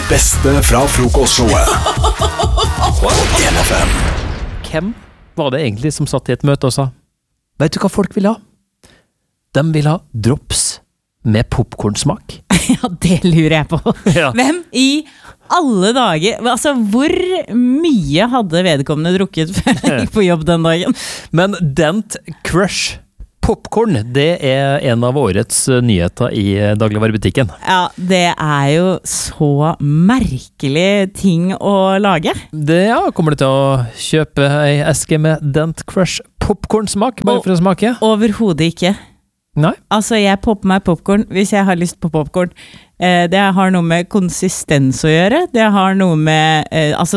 beste fra frokostshowet på 1FM. Hvem var det egentlig som satt i et møte og sa, vet du hva folk vil ha? De vil ha drops med popcornsmak. Ja, det lurer jeg på. Ja. Hvem i alle dager, altså hvor mye hadde vedkommende drukket før jeg gikk på jobb den dagen? Men Dent Crush popcorn, det er en av årets nyheter i dagligvarebutikken. Ja, det er jo så merkelig ting å lage. Kommer du til å kjøpe ei eske med Dent Crush popcornsmak, bare for å smake? Overhodet ikke. Nei. Altså, jeg popper meg popcorn hvis jeg har lyst på popcorn. Det har noe med konsistens å gjøre. Det har noe med,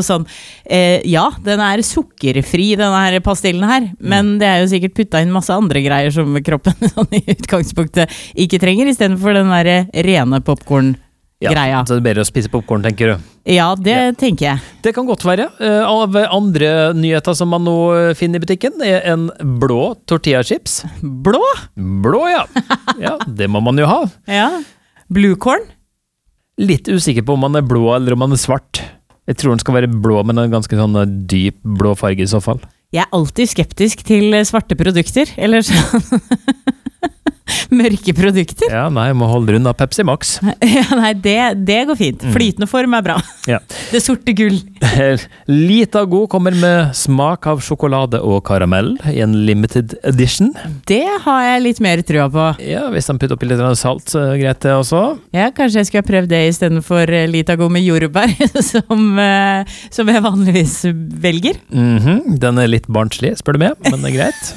ja, den er sukkerfri, denne her pastillen her, men det er jo sikkert puttet inn masse andre greier som kroppen sånn, i utgangspunktet ikke trenger, i stedet for den der rene popcorn-greia. Ja, så det er bedre å spise popcorn, tenker du? Ja, det tenker jeg. Det kan godt være. Av andre nyheter som man nå finner i butikken, er en blå tortillachips. Blå? Blå, ja. Ja, det må man jo ha. Ja. Bluecorn? Litt usikker på om man er blå eller om man er svart. Jeg tror den skal være blå, men en ganske sånn dyp blå farge i så fall. Jeg er alltid skeptisk til svarte produkter, eller sånn mørke produkter. Ja, nei, jeg må holde rundt av Pepsi Max. Ja, nei, det går fint. Flytende form er bra. Ja. Det sorte gull. Lita God kommer med smak av sjokolade og karamell i en limited edition. Det har jeg litt mer trua på. Ja, hvis de putter oppi litt salt, så er det greit det også. Ja, kanskje jeg skulle ha prøvd det i stedet for Lita God med jordbær, som jeg vanligvis velger. Den er litt barnslig, spør du meg, men det er greit.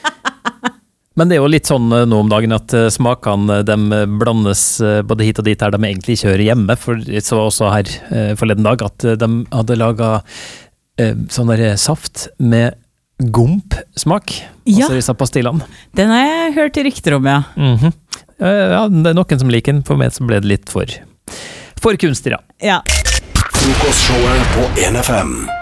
Men det er jo litt sånn nå om dagen at smakene de blandes både hit og dit her de egentlig ikke hører hjemme. For jeg så også her forleden dag at de hadde laget sånn der saft med gomp-smak. Ja. Altså disse pastillene. Den har jeg hørt rykter om, ja. Ja, det er noen som liker den. For meg så ble det litt for kunstig, da. Ja. Frokostshowet på 1FM.